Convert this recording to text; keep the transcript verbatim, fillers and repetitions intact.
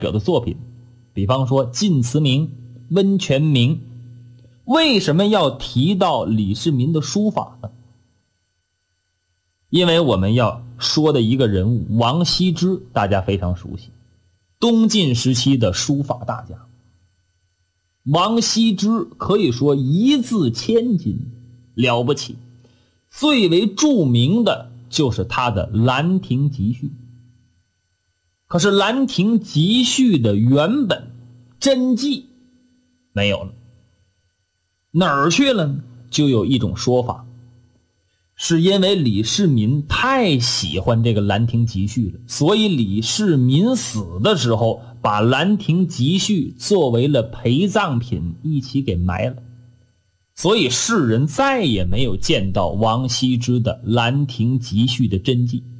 者的作品，比方说晋祠铭、温泉铭。为什么要提到李世民的书法呢？因为我们要说的一个人物王羲之，大家非常熟悉，东晋时期的书法大家。王羲之可以说一字千金，了不起。最为著名的就是他的《兰亭集序》。可是《兰亭集序》的原本真迹没有了，哪儿去了呢？就有一种说法，是因为李世民太喜欢这个《兰亭集序》了，所以李世民死的时候把《兰亭集序》作为了陪葬品一起给埋了，所以世人再也没有见到王羲之的《兰亭集序》的真迹。